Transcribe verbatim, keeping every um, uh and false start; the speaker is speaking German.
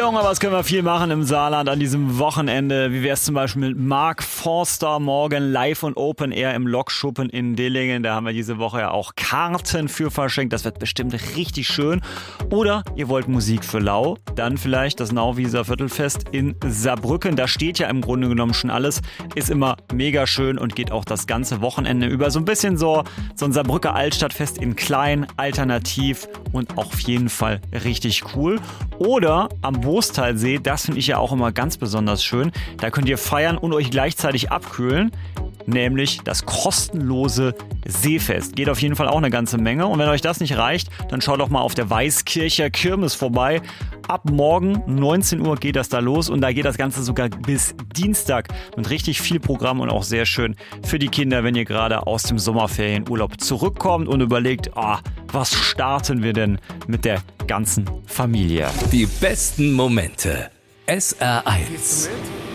Junge, was können wir viel machen im Saarland an diesem Wochenende? Wie wär's zum Beispiel mit Mark Forster morgen live und Open Air im Lokschuppen in Dillingen? Da haben wir diese Woche ja auch Karten für verschenkt. Das wird bestimmt richtig schön. Oder ihr wollt Musik für Lau? Dann vielleicht das Nauwieser Viertelfest in Saarbrücken. Da steht ja im Grunde genommen schon alles. Ist immer mega schön und geht auch das ganze Wochenende über. So ein bisschen so, so ein Saarbrücker Altstadtfest in klein, alternativ und auch auf jeden Fall richtig cool. Oder am Boostalsee, das finde ich ja auch immer ganz besonders schön. Da könnt ihr feiern und euch gleichzeitig abkühlen. Nämlich das kostenlose Seefest. Geht auf jeden Fall auch eine ganze Menge. Und wenn euch das nicht reicht, dann schaut doch mal auf der Weißkircher Kirmes vorbei. Ab morgen neunzehn Uhr geht das da los und da geht das Ganze sogar bis Dienstag mit richtig viel Programm und auch sehr schön für die Kinder, wenn ihr gerade aus dem Sommerferienurlaub zurückkommt und überlegt, ah, was starten wir denn mit der ganzen Familie? Die besten Momente. S R eins.